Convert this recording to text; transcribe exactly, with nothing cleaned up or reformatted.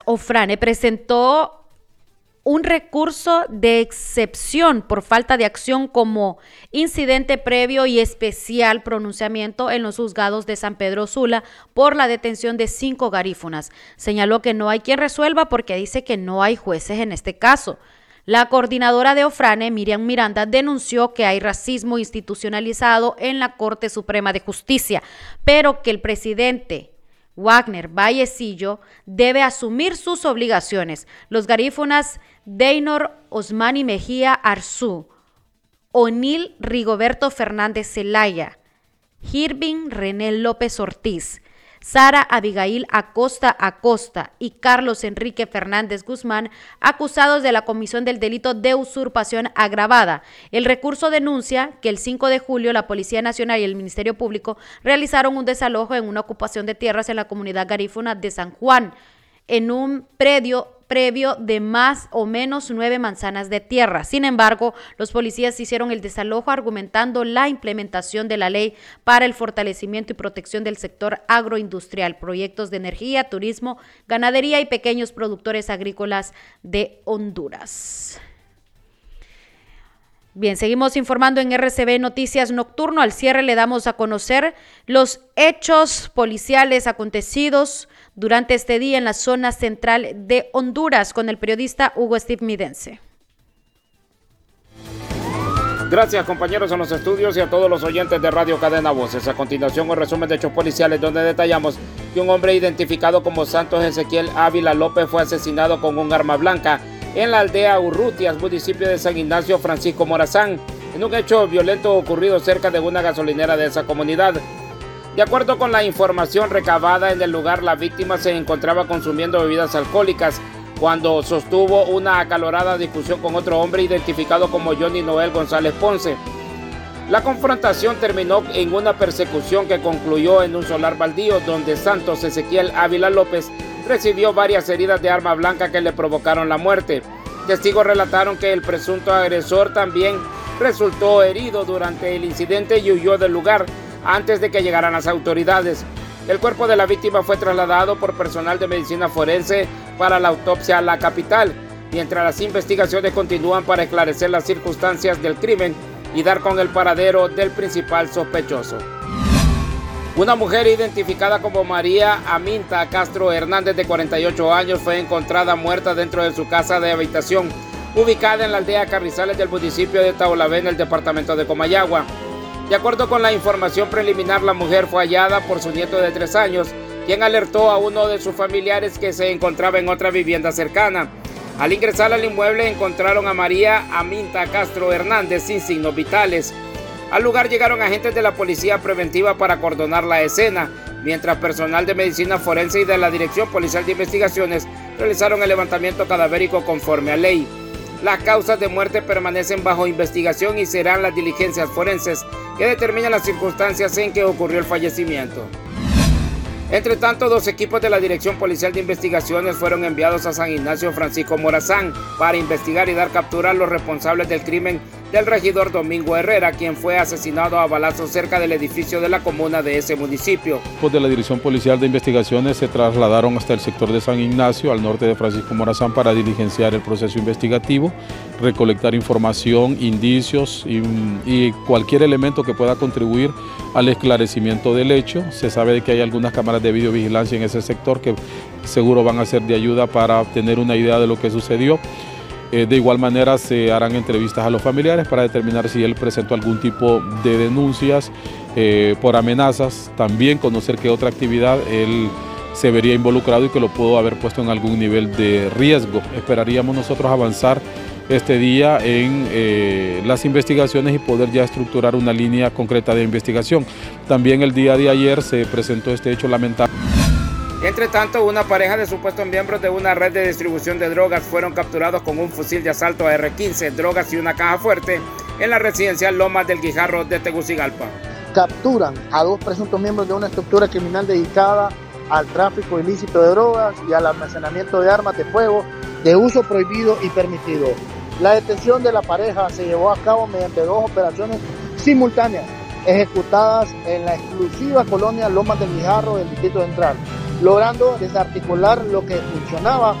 Ofrane presentó un recurso de excepción por falta de acción como incidente previo y especial pronunciamiento en los juzgados de San Pedro Sula por la detención de cinco garífunas. Señaló que no hay quien resuelva porque dice que no hay jueces en este caso. La coordinadora de Ofrane, Miriam Miranda, denunció que hay racismo institucionalizado en la Corte Suprema de Justicia, pero que el presidente Wagner Vallecillo debe asumir sus obligaciones. Los garífunas Deynor Osmani Mejía Arzú, O'Neill Rigoberto Fernández Zelaya, Irving René López Ortiz, Sara Abigail Acosta Acosta y Carlos Enrique Fernández Guzmán, acusados de la comisión del delito de usurpación agravada. El recurso denuncia que el cinco de julio la Policía Nacional y el Ministerio Público realizaron un desalojo en una ocupación de tierras en la comunidad garífuna de San Juan, en un predio previo de más o menos nueve manzanas de tierra. Sin embargo, los policías hicieron el desalojo argumentando la implementación de la ley para el fortalecimiento y protección del sector agroindustrial, proyectos de energía, turismo, ganadería y pequeños productores agrícolas de Honduras. Bien, seguimos informando en R C B Noticias Nocturno. Al cierre le damos a conocer los hechos policiales acontecidos durante este día en la zona central de Honduras con el periodista Hugo Steve Midense. Gracias, compañeros en los estudios y a todos los oyentes de Radio Cadena Voces. A continuación, un resumen de hechos policiales donde detallamos que un hombre identificado como Santos Ezequiel Ávila López fue asesinado con un arma blanca en la aldea Urrutias, municipio de San Ignacio Francisco Morazán, en un hecho violento ocurrido cerca de una gasolinera de esa comunidad. De acuerdo con la información recabada en el lugar, la víctima se encontraba consumiendo bebidas alcohólicas cuando sostuvo una acalorada discusión con otro hombre identificado como Johnny Noel González Ponce. La confrontación terminó en una persecución que concluyó en un solar baldío donde Santos Ezequiel Ávila López recibió varias heridas de arma blanca que le provocaron la muerte. Testigos relataron que el presunto agresor también resultó herido durante el incidente y huyó del lugar antes de que llegaran las autoridades. El cuerpo de la víctima fue trasladado por personal de medicina forense para la autopsia a la capital, mientras las investigaciones continúan para esclarecer las circunstancias del crimen y dar con el paradero del principal sospechoso. Una mujer identificada como María Aminta Castro Hernández, de cuarenta y ocho años, fue encontrada muerta dentro de su casa de habitación, ubicada en la aldea Carrizales del municipio de Taolabé, en el departamento de Comayagua. De acuerdo con la información preliminar, la mujer fue hallada por su nieto de tres años, quien alertó a uno de sus familiares que se encontraba en otra vivienda cercana. Al ingresar al inmueble encontraron a María Aminta Castro Hernández sin signos vitales. Al lugar llegaron agentes de la policía preventiva para acordonar la escena, mientras personal de medicina forense y de la Dirección Policial de Investigaciones realizaron el levantamiento cadavérico conforme a ley. Las causas de muerte permanecen bajo investigación y serán las diligencias forenses que determinan las circunstancias en que ocurrió el fallecimiento. Entre tanto, dos equipos de la Dirección Policial de Investigaciones fueron enviados a San Ignacio Francisco Morazán para investigar y dar captura a los responsables del crimen del regidor Domingo Herrera, quien fue asesinado a balazos cerca del edificio de la comuna de ese municipio. Los de la Dirección Policial de Investigaciones se trasladaron hasta el sector de San Ignacio, al norte de Francisco Morazán, para diligenciar el proceso investigativo, recolectar información, indicios y, y cualquier elemento que pueda contribuir al esclarecimiento del hecho. Se sabe de que hay algunas cámaras de videovigilancia en ese sector que seguro van a ser de ayuda para obtener una idea de lo que sucedió. Eh, de igual manera se harán entrevistas a los familiares para determinar si él presentó algún tipo de denuncias eh, por amenazas, también conocer qué otra actividad él se vería involucrado y que lo pudo haber puesto en algún nivel de riesgo. Esperaríamos nosotros avanzar este día en eh, las investigaciones y poder ya estructurar una línea concreta de investigación. También el día de ayer se presentó este hecho lamentable. Entre tanto, una pareja de supuestos miembros de una red de distribución de drogas fueron capturados con un fusil de asalto A R quince, drogas y una caja fuerte en la residencial Lomas del Guijarro de Tegucigalpa. Capturan a dos presuntos miembros de una estructura criminal dedicada al tráfico ilícito de drogas y al almacenamiento de armas de fuego de uso prohibido y permitido. La detención de la pareja se llevó a cabo mediante dos operaciones simultáneas ejecutadas en la exclusiva colonia Lomas del Guijarro del Distrito Central. logrando desarticular lo que funcionaba